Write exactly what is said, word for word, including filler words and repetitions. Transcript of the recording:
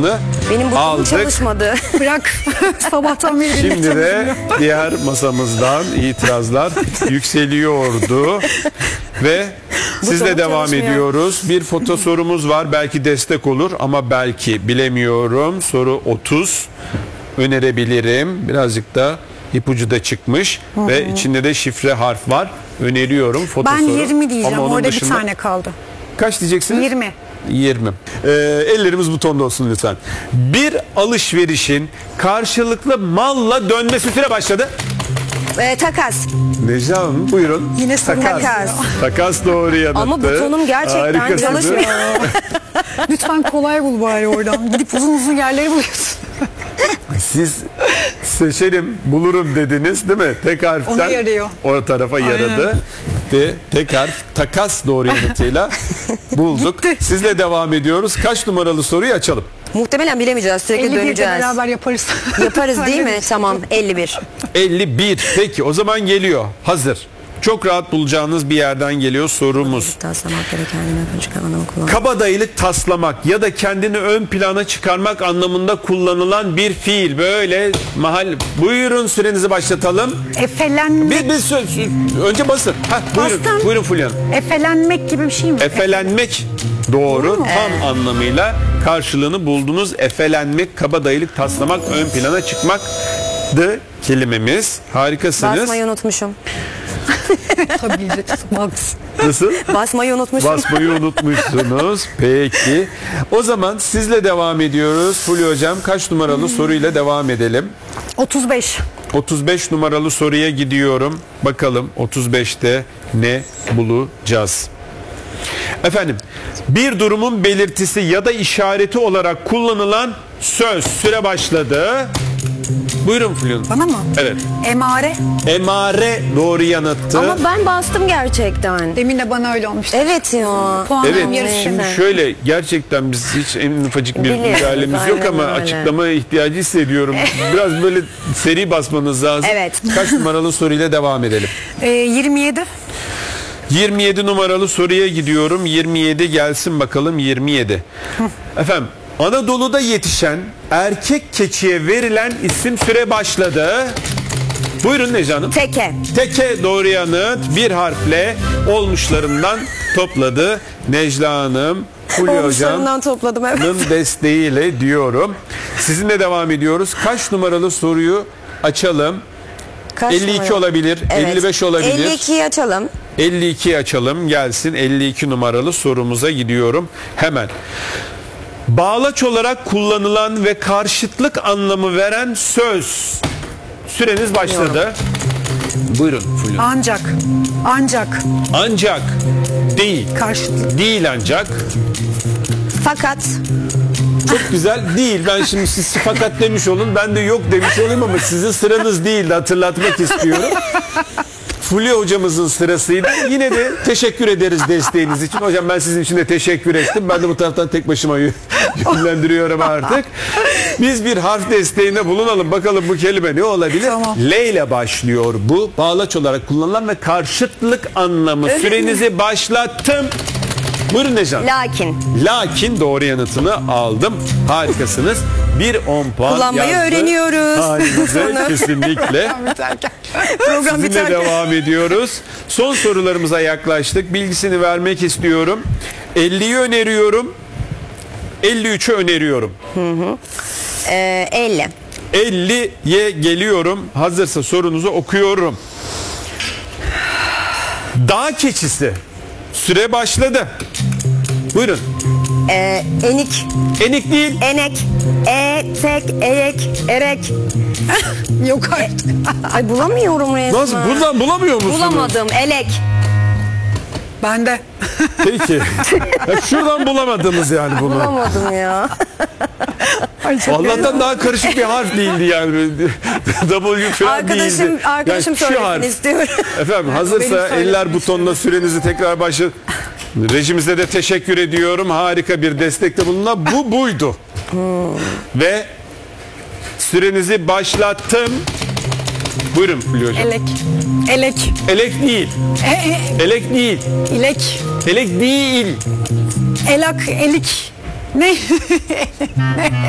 numarasını Benim butonum aldık. çalışmadı. Bırak. Sabahtan beri benim Şimdi de diğer masamızdan itirazlar yükseliyordu ve sizle Butonum devam çalışmıyor. ediyoruz. Bir foto sorumuz var. Belki destek olur ama belki bilemiyorum. Soru otuz. Önerebilirim. Birazcık da ipucu da çıkmış ve içinde de şifre harf var. Öneriyorum foto Ben soru. yirmi diyeceğim. Ama onun Orada dışında- bir tane kaldı. Kaç diyeceksiniz? yirmi. yirmi. Ee, ellerimiz butonda olsun lütfen. Bir alışverişin karşılıklı malla dönmesi süre başladı. Ee, takas. Necla Hanım buyurun. Yine soru takas. Takas. Takas doğru yanıttı. Ama butonum gerçekten Harikasınız. çalışmıyor. Lütfen kolay bul bari oradan. Gidip uzun uzun yerleri buluyorsun. Siz seçelim bulurum dediniz değil mi? Tek harften Ona yarıyor. o tarafa yaradı. Ve tek harf takas doğru yanıtıyla bulduk. Gitti. Sizle devam ediyoruz. Kaç numaralı soruyu açalım? Muhtemelen bilemeyeceğiz. Sürekli elli birde döneceğiz. beraber yaparız. Yaparız değil mi? Tamam. elli bir. elli bir. Peki o zaman geliyor. Hazır. Çok rahat bulacağınız bir yerden geliyor sorumuz. Taslamak ya da kendine ön çıkan anlamı kullanmak. Kabadayılık taslamak ya da kendini ön plana çıkarmak anlamında kullanılan bir fiil. Böyle mahal... Buyurun sürenizi başlatalım. Efelenmek, Bir, bir söz, önce basın. Heh, buyurun, Bastım. buyurun Fulya Hanım. efelenmek gibi bir şey mi? Efelenmek doğru. Tam anlamıyla karşılığını buldunuz. Efelenmek, kabadayılık taslamak, ön plana çıkmaktı kelimemiz. Harikasınız. Basmayı unutmuşum. Tabii Max. Nasıl? Basmayı unutmuşum. Basmayı unutmuşsunuz. Peki. O zaman sizle devam ediyoruz. Fulya Hocam kaç numaralı soruyla devam edelim? otuz beş. otuz beş numaralı soruya gidiyorum. Bakalım otuz beşte ne bulacağız? Efendim, bir durumun belirtisi ya da işareti olarak kullanılan söz. Süre başladı. Buyurun Fulya Hanım. Bana mı? Evet. Emare. Emare doğru yanıttı. Ama ben bastım gerçekten. Demin de bana öyle olmuştu. Evet ya. Puanım Evet, yarısı. şimdi şöyle gerçekten biz hiç en ufacık bir Biliyoruz, müdahalemiz yok ama aynen öyle. açıklamaya ihtiyacı hissediyorum. Biraz böyle seri basmanız lazım. Evet. Kaç numaralı soruyla devam edelim? Ee, yirmi yedi. yirmi yedi numaralı soruya gidiyorum. yirmi yedi gelsin bakalım yirmi yedi. Efendim, Anadolu'da yetişen erkek keçiye verilen isim süre başladı. Buyurun Necla Hanım. Teke. Teke doğru yanıt bir harfle olmuşlarından topladı Necla Hanım. Fulya Hocam. Olmuşlarından topladım evet. Desteğiyle diyorum. Sizinle devam ediyoruz. Kaç numaralı soruyu açalım? Kaç elli iki numara? olabilir, Evet. elli beş olabilir. elli ikiyi açalım. elli iki açalım gelsin. elli iki numaralı sorumuza gidiyorum. Hemen. Bağlaç olarak kullanılan ve karşıtlık anlamı veren söz. Süreniz başladı. Buyurun Fulya. Ancak. Ancak. Ancak değil. Karşıtlık. Değil ancak. Fakat Çok güzel değil. Ben şimdi siz fakat demiş olun. Ben de yok demiş olayım ama sizin sıranız değildi. Hatırlatmak istiyorum. Fulya hocamızın sırasıydı. Yine de teşekkür ederiz desteğiniz için. Hocam ben sizin için de teşekkür ettim. Ben de bu taraftan tek başıma yönlendiriyorum artık. Biz bir harf desteğinde bulunalım. Bakalım bu kelime ne olabilir? Tamam. L ile başlıyor bu. Bağlaç olarak kullanılan ve karşıtlık anlamı. Sürenizi başlattım. Buyurun Necla. lakin. Lakin doğru yanıtını aldım. Harikasınız. Bir on puan Kullanmayı yazdı. öğreniyoruz. Halinize kesinlikle. Program Sizinle biterken. devam ediyoruz. Son sorularımıza yaklaştık. Bilgisini vermek istiyorum. elliyi öneriyorum. elli üçü öneriyorum. Ee, elli. elliye geliyorum. Hazırsa sorunuzu okuyorum. Dağ keçisi. Süre başladı. Buyurun. Ee, enik. Enik değil. Enek. E, tek, eyek, erek. Yok artık. Ay bulamıyorum resmen. Nasıl? Buradan bulamıyor musunuz? Bulamadım. Elek. Ben de. Peki. Ya şuradan bulamadınız yani bunu. Bulamadım ya. Ay, çok Allah'tan daha karışık bir harf değildi yani. W falan Arkadaşım, değildi. arkadaşım Yani şu söylesin harf. istiyorum. Efendim hazırsa benim söylediğim eller butonuna sürenizi tekrar başla. Rejimize de teşekkür ediyorum. Harika bir destekte bulunan bu buydu. Ve sürenizi başlattım. Buyurun Fulya Hocam. Elek. Elek. Elek değil. E, e, Elek değil. ilek. Elek değil. Elak. Elik. Ne?